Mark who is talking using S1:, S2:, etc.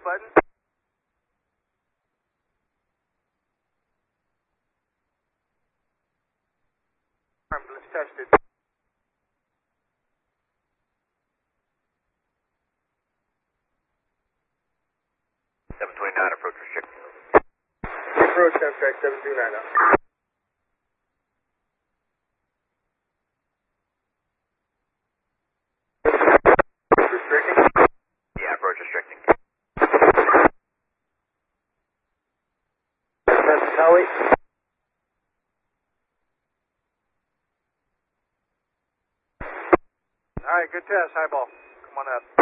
S1: button. Let's test it.
S2: 729, approach restricted.
S1: Approach Amtrak 729 now. Restricting?
S2: Yeah, approach restricting.
S1: That's Tully. Alright, good test, highball. Come on out.